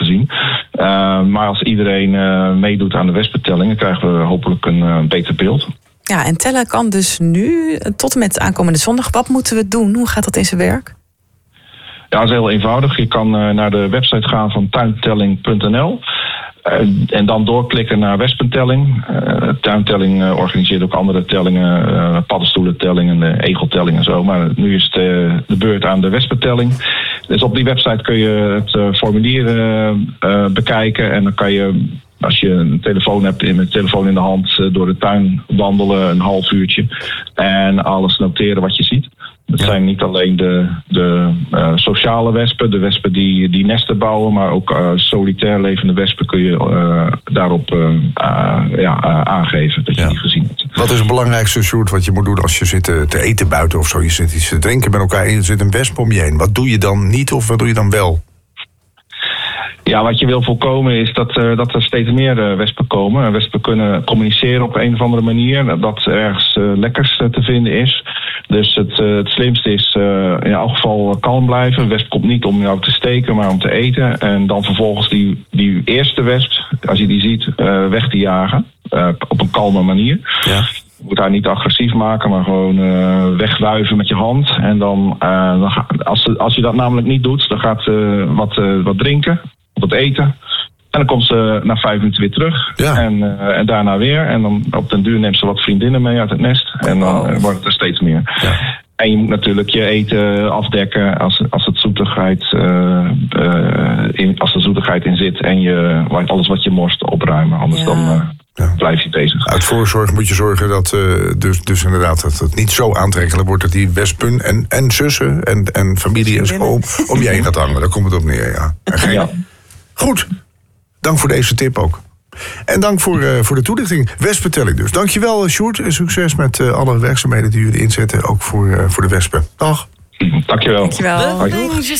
gezien. Maar als iedereen meedoet aan de wespentelling, dan krijgen we hopelijk een beter beeld. Ja, en tellen kan dus nu tot en met aankomende zondag. Wat moeten we doen? Hoe gaat dat in zijn werk? Ja, dat is heel eenvoudig. Je kan naar de website gaan van tuintelling.nl. En dan doorklikken naar wespentelling. Tuintelling organiseert ook andere tellingen, paddenstoelentellingen, de egeltelling en zo. Maar nu is het de beurt aan de wespentelling. Dus op die website kun je het formulier bekijken. En dan kan je, als je een telefoon hebt, met de telefoon in de hand door de tuin wandelen, een half uurtje. En alles noteren wat je ziet. Het zijn niet alleen de sociale wespen, de wespen die nesten bouwen, maar ook solitair levende wespen kun je daarop aangeven dat je die gezien hebt. Wat is het belangrijkste, Sjoerd, wat je moet doen als je zit te eten buiten of zo? Je zit iets te drinken met elkaar en er zit een wesp om je heen. Wat doe je dan niet of wat doe je dan wel? Ja, wat je wil voorkomen is dat er steeds meer wespen komen. Wespen kunnen communiceren op een of andere manier. Dat er ergens lekkers te vinden is. Dus het slimste is in elk geval kalm blijven. De wesp komt niet om jou te steken, maar om te eten. En dan vervolgens die eerste wesp, als je die ziet, weg te jagen. Op een kalme manier. Ja. Je moet haar niet agressief maken, maar gewoon wegwuiven met je hand. En dan als je dat namelijk niet doet, dan gaat ze wat drinken. Wat eten. En dan komt ze na 5 minuten weer terug. Ja. En daarna weer. En dan op den duur neemt ze wat vriendinnen mee uit het nest. En dan wordt het er steeds meer. Ja. En je moet natuurlijk je eten afdekken als de zoetigheid in zit. En alles wat je morst opruimen. Anders dan blijf je bezig. Uit voorzorg moet je zorgen dat dus inderdaad dat het niet zo aantrekkelijk wordt dat die wespen en zussen en familie en zo om je heen gaat hangen. Daar komt het op neer, ja. Goed, dank voor deze tip ook. En dank voor de toelichting. Wespentelling dus. Dankjewel, Sjoerd. En succes met alle werkzaamheden die jullie inzetten. Ook voor de wespen. Dag. Dankjewel. Dankjewel.